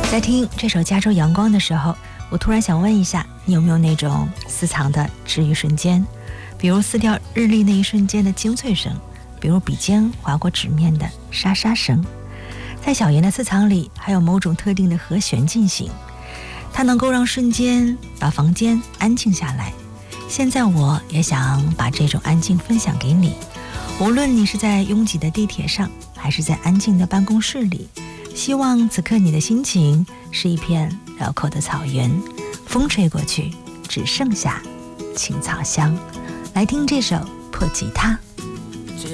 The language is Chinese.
在听这首《加州阳光》的时候，我突然想问一下，你有没有那种私藏的治愈瞬间？比如撕掉日历那一瞬间的清脆声，比如笔尖划过纸面的沙沙声。在小妍的私藏里，还有某种特定的和弦进行，它能够让瞬间把房间安静下来。现在我也想把这种安静分享给你，无论你是在拥挤的地铁上，还是在安静的办公室里，希望此刻你的心情是一片辽阔的草原，风吹过去，只剩下青草香。来听这首破吉他。